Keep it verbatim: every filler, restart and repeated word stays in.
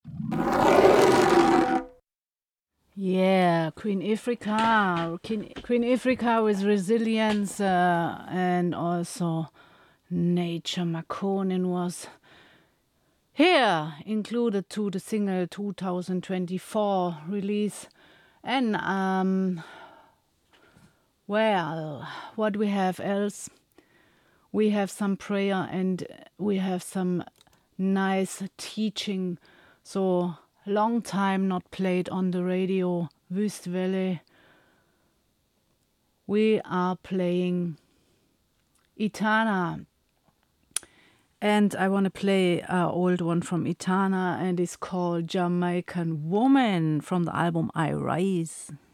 Yeah, Queen Ifrika. Queen, Queen Ifrika with resilience uh, and also Nature Makonnen was here included to the single two thousand twenty-four release. And um, well, what we have else? We have some prayer and we have some nice teaching. So long time not played on the radio. Wüstwelle. We are playing Etana. And I want to play an old one from Etana, and it's called Jamaican Woman from the album I Rise.